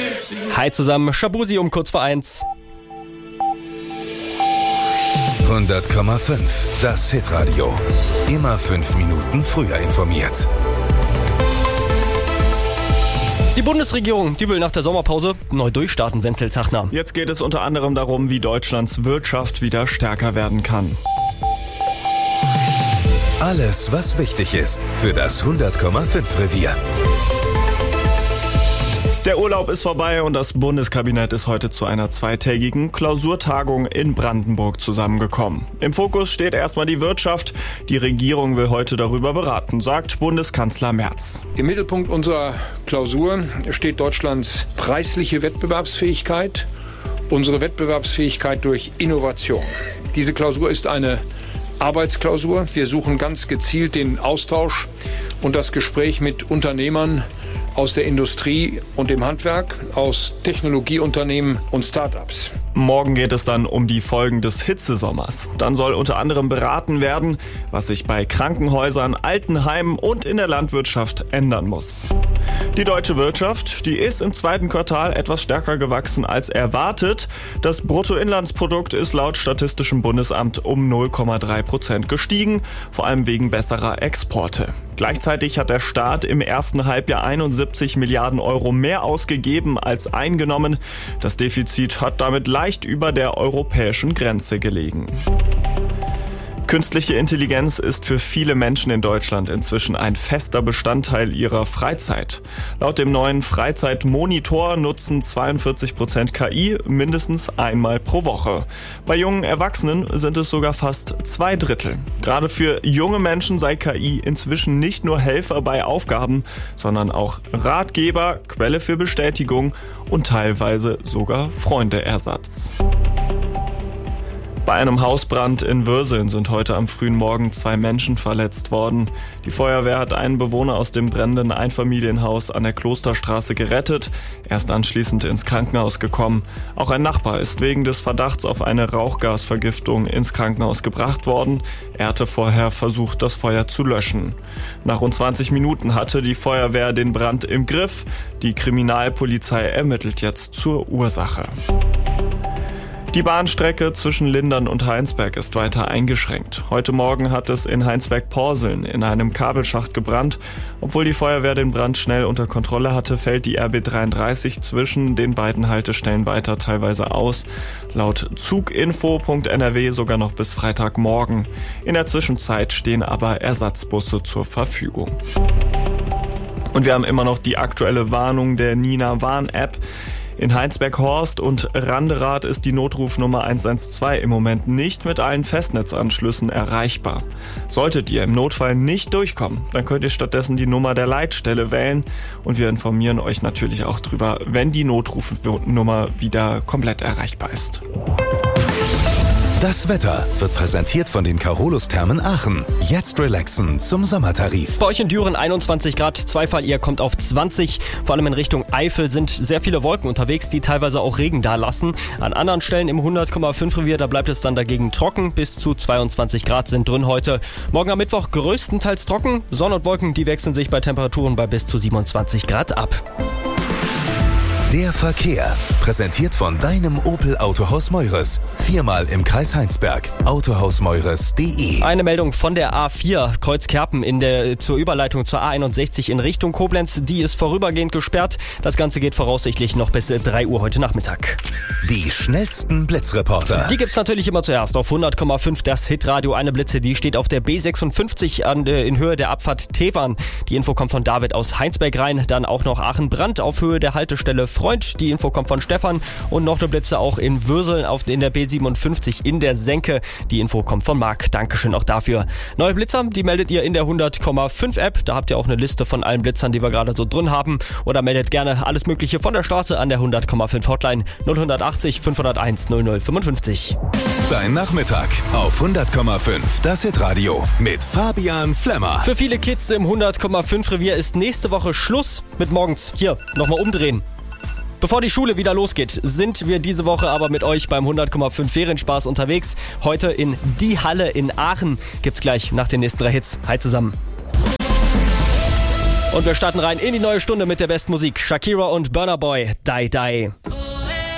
Hi zusammen, Shabuzi um kurz vor 1. 100,5, das Hitradio. Immer 5 Minuten früher informiert. Die Bundesregierung, die will nach der Sommerpause neu durchstarten, Wenzel Zachner. Jetzt geht es unter anderem darum, wie Deutschlands Wirtschaft wieder stärker werden kann. Alles, was wichtig ist für das 100,5 Revier. Der Urlaub ist vorbei und das Bundeskabinett ist heute zu einer zweitägigen Klausurtagung in Brandenburg zusammengekommen. Im Fokus steht erstmal die Wirtschaft. Die Regierung will heute darüber beraten, sagt Bundeskanzler Merz. Im Mittelpunkt unserer Klausur steht Deutschlands preisliche Wettbewerbsfähigkeit, unsere Wettbewerbsfähigkeit durch Innovation. Diese Klausur ist eine Arbeitsklausur. Wir suchen ganz gezielt den Austausch und das Gespräch mit Unternehmern aus der Industrie und dem Handwerk, aus Technologieunternehmen und Start-ups. Morgen geht es dann um die Folgen des Hitzesommers. Dann soll unter anderem beraten werden, was sich bei Krankenhäusern, Altenheimen und in der Landwirtschaft ändern muss. Die deutsche Wirtschaft, die ist im zweiten Quartal etwas stärker gewachsen als erwartet. Das Bruttoinlandsprodukt ist laut Statistischem Bundesamt um 0,3% gestiegen, vor allem wegen besserer Exporte. Gleichzeitig hat der Staat im ersten Halbjahr 71 Milliarden Euro mehr ausgegeben als eingenommen. Das Defizit hat damit leicht über der europäischen Grenze gelegen. Künstliche Intelligenz ist für viele Menschen in Deutschland inzwischen ein fester Bestandteil ihrer Freizeit. Laut dem neuen Freizeitmonitor nutzen 42% KI mindestens einmal pro Woche. Bei jungen Erwachsenen sind es sogar fast 2/3. Gerade für junge Menschen sei KI inzwischen nicht nur Helfer bei Aufgaben, sondern auch Ratgeber, Quelle für Bestätigung und teilweise sogar Freundeersatz. Bei einem Hausbrand in Würseln sind heute am frühen Morgen 2 Menschen verletzt worden. Die Feuerwehr hat einen Bewohner aus dem brennenden Einfamilienhaus an der Klosterstraße gerettet. Er ist anschließend ins Krankenhaus gekommen. Auch ein Nachbar ist wegen des Verdachts auf eine Rauchgasvergiftung ins Krankenhaus gebracht worden. Er hatte vorher versucht, das Feuer zu löschen. Nach rund 20 Minuten hatte die Feuerwehr den Brand im Griff. Die Kriminalpolizei ermittelt jetzt zur Ursache. Die Bahnstrecke zwischen Lindern und Heinsberg ist weiter eingeschränkt. Heute Morgen hat es in Heinsberg-Porseln in einem Kabelschacht gebrannt. Obwohl die Feuerwehr den Brand schnell unter Kontrolle hatte, fällt die RB 33 zwischen den beiden Haltestellen weiter teilweise aus. Laut Zuginfo.nrw sogar noch bis Freitagmorgen. In der Zwischenzeit stehen aber Ersatzbusse zur Verfügung. Und wir haben immer noch die aktuelle Warnung der Nina-Warn-App. In Heinsberg-Horst und Randerath ist die Notrufnummer 112 im Moment nicht mit allen Festnetzanschlüssen erreichbar. Solltet ihr im Notfall nicht durchkommen, dann könnt ihr stattdessen die Nummer der Leitstelle wählen und wir informieren euch natürlich auch drüber, wenn die Notrufnummer wieder komplett erreichbar ist. Das Wetter wird präsentiert von den Carolus-Thermen Aachen. Jetzt relaxen zum Sommertarif. Bei euch in Düren 21 Grad, Zweifall, ihr kommt auf 20. Vor allem in Richtung Eifel sind sehr viele Wolken unterwegs, die teilweise auch Regen dalassen. An anderen Stellen im 100,5 Revier, da bleibt es dann dagegen trocken. Bis zu 22 Grad sind drin heute. Morgen am Mittwoch größtenteils trocken. Sonne und Wolken, die wechseln sich bei Temperaturen bei bis zu 27 Grad ab. Der Verkehr, präsentiert von deinem Opel Autohaus Meures. 4-mal im Kreis Heinsberg. Autohausmeures.de. Eine Meldung von der A4 Kreuzkerpen zur Überleitung zur A61 in Richtung Koblenz. Die ist vorübergehend gesperrt. Das Ganze geht voraussichtlich noch bis 3 Uhr heute Nachmittag. Die schnellsten Blitzreporter. Die gibt's natürlich immer zuerst auf 100,5. Das Hitradio. Eine Blitze, die steht auf der B56 in Höhe der Abfahrt Tewan. Die Info kommt von David aus Heinsberg rein. Dann auch noch Aachen-Brand auf Höhe der Haltestelle Freund. Die Info kommt von Stefan. Und noch eine Blitze auch in Würseln in der B57 in der Senke. Die Info kommt von Marc. Dankeschön auch dafür. Neue Blitzer, die meldet ihr in der 100,5 App. Da habt ihr auch eine Liste von allen Blitzern, die wir gerade so drin haben. Oder meldet gerne alles Mögliche von der Straße an der 100,5 Hotline 0180 501 0055. Dein Nachmittag auf 100,5. Das Hitradio mit Fabian Flemmer. Für viele Kids im 100,5 Revier ist nächste Woche Schluss mit morgens. Hier, nochmal umdrehen. Bevor die Schule wieder losgeht, sind wir diese Woche aber mit euch beim 100,5 Ferienspaß unterwegs. Heute in Die Halle in Aachen. Gibt's gleich nach den nächsten 3 Hits. Hi zusammen. Und wir starten rein in die neue Stunde mit der besten Musik. Shakira und Burna Boy, Die Die.